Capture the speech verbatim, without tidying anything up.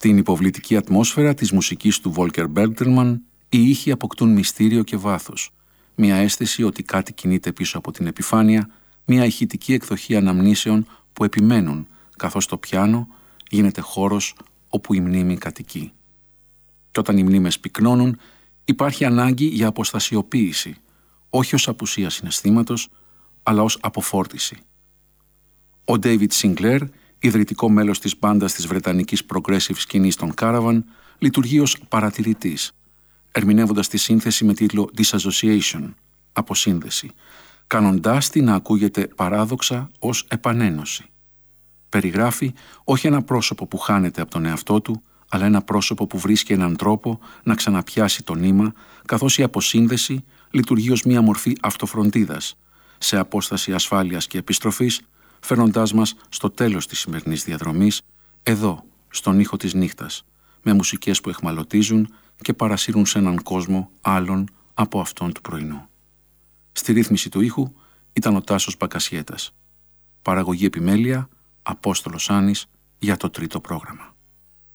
Στην υποβλητική ατμόσφαιρα της μουσικής του Volker Bertelmann, οι ήχοι αποκτούν μυστήριο και βάθος. Μια αίσθηση ότι κάτι κινείται πίσω από την επιφάνεια, μια ηχητική εκδοχή αναμνήσεων που επιμένουν, καθώς το πιάνο γίνεται χώρος όπου η μνήμη κατοικεί. Και όταν οι μνήμες πυκνώνουν, υπάρχει ανάγκη για αποστασιοποίηση, όχι ως απουσία συναισθήματος, αλλά ως αποφόρτιση. Ο David Sinclair, ιδρυτικό μέλος της μπάντας της βρετανικής progressive σκηνής των Caravan, λειτουργεί ως παρατηρητής, ερμηνεύοντας τη σύνθεση με τίτλο Disassociation, αποσύνδεση, κάνοντάς τη να ακούγεται παράδοξα ως επανένωση. Περιγράφει όχι ένα πρόσωπο που χάνεται από τον εαυτό του, αλλά ένα πρόσωπο που βρίσκει έναν τρόπο να ξαναπιάσει το νήμα, καθώς η αποσύνδεση λειτουργεί ως μία μορφή αυτοφροντίδας, σε απόσταση ασφάλειας και επιστροφής, φέρνοντάς μας στο τέλος της σημερινής διαδρομής, εδώ, στον ήχο της νύχτας, με μουσικές που εχμαλωτίζουν και παρασύρουν σε έναν κόσμο άλλον από αυτόν του πρωινού. Στη ρύθμιση του ήχου ήταν ο Τάσος Μπακασιέτας. Παραγωγή επιμέλεια, Απόστολος Άνης, για το τρίτο πρόγραμμα.